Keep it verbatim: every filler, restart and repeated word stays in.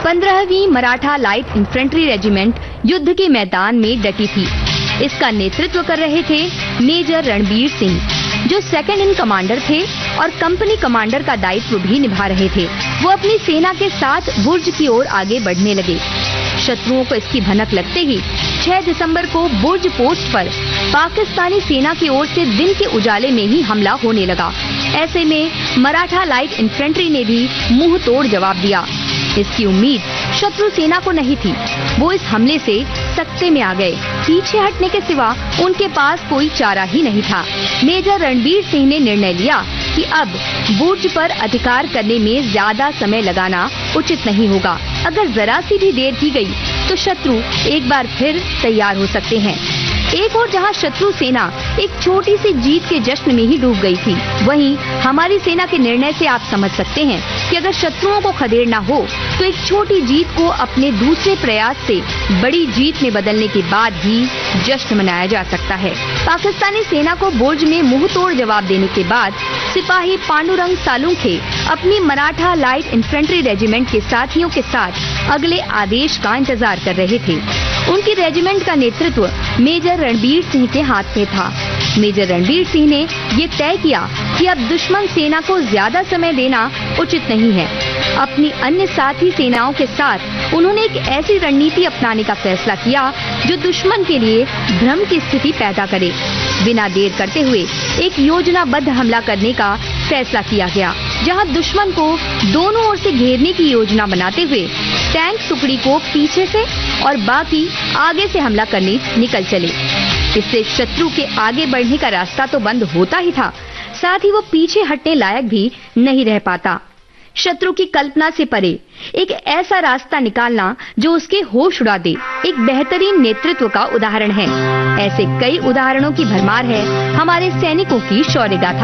पंद्रहवीं Maratha light infantry regiment युद्ध के मैदान में डटी थी। इसका नेतृत्व कर रहे थे मेजर रणबीर सिंह, जो सेकंड इन कमांडर थे और कंपनी कमांडर का दायित्व भी निभा रहे थे। वो अपनी सेना के साथ बुर्ज की ओर आगे बढ़ने लगे। शत्रुओं को इसकी भनक लगते ही छह दिसंबर को बुर्ज पोस्ट पर पाकिस्तानी सेना की ओर से दिन के उजाले में ही हमला होने लगा। ऐसे में मराठा लाइट इन्फेंट्री ने भी मुंह तोड़ जवाब दिया। इसकी उम्मीद शत्रु सेना को नहीं थी। वो इस हमले से सकते में आ गए। पीछे हटने के सिवा उनके पास कोई चारा ही नहीं था। मेजर रणबीर सिंह ने निर्णय लिया कि अब बुर्ज पर अधिकार करने में ज्यादा समय लगाना उचित नहीं होगा। अगर जरा सी भी देर की गई तो शत्रु एक बार फिर तैयार हो सकते हैं। एक और जहां शत्रु सेना एक छोटी सी जीत के जश्न में ही डूब गई थी, वहीं हमारी सेना के निर्णय से आप समझ सकते हैं कि अगर शत्रुओं को खदेड़ना हो तो एक छोटी जीत को अपने दूसरे प्रयास से बड़ी जीत में बदलने के बाद ही जश्न मनाया जा सकता है। पाकिस्तानी सेना को बुर्ज में मुंह तोड़ जवाब देने के बाद सिपाही पांडुरंग सालुंखे अपनी मराठा लाइट इन्फेंट्री रेजिमेंट के साथियों के साथ अगले आदेश का इंतजार कर रहे थे। उनकी रेजिमेंट का नेतृत्व मेजर रणबीर सिंह के हाथ में था। मेजर रणबीर सिंह ने ये तय किया कि अब दुश्मन सेना को ज्यादा समय देना उचित नहीं है। अपनी अन्य साथी सेनाओं के साथ उन्होंने एक ऐसी रणनीति अपनाने का फैसला किया जो दुश्मन के लिए भ्रम की स्थिति पैदा करे। बिना देर करते हुए एक योजनाबद्ध हमला करने का फैसला किया गया, जहां दुश्मन को दोनों ओर से घेरने की योजना बनाते हुए टैंक टुकड़ी को पीछे से और बाकी आगे से हमला करने निकल चले। इससे शत्रु के आगे बढ़ने का रास्ता तो बंद होता ही था, साथ ही वो पीछे हटने लायक भी नहीं रह पाता। शत्रु की कल्पना से परे एक ऐसा रास्ता निकालना जो उसके होश उड़ा दे, एक बेहतरीन नेतृत्व का उदाहरण है। ऐसे कई उदाहरणों की भरमार है हमारे सैनिकों की शौर्य गाथा।